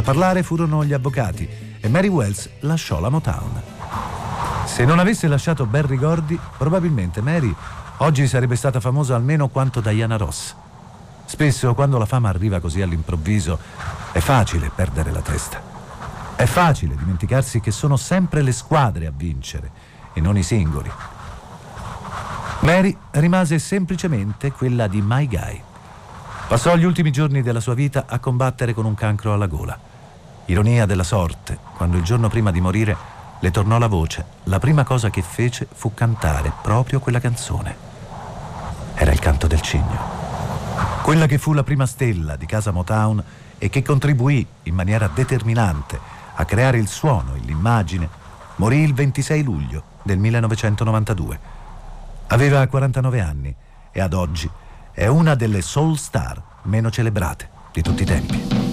parlare furono gli avvocati e Mary Wells lasciò la Motown. Se non avesse lasciato Berry Gordy, probabilmente Mary oggi sarebbe stata famosa almeno quanto Diana Ross. Spesso, quando la fama arriva così all'improvviso, è facile perdere la testa. È facile dimenticarsi che sono sempre le squadre a vincere e non i singoli. Mary rimase semplicemente quella di My Guy. Passò gli ultimi giorni della sua vita a combattere con un cancro alla gola. Ironia della sorte, quando il giorno prima di morire le tornò la voce, la prima cosa che fece fu cantare proprio quella canzone. Era il canto del cigno. Quella che fu la prima stella di casa Motown e che contribuì in maniera determinante a creare il suono e l'immagine, morì il 26 luglio del 1992. Aveva 49 anni e ad oggi è una delle soul star meno celebrate di tutti i tempi.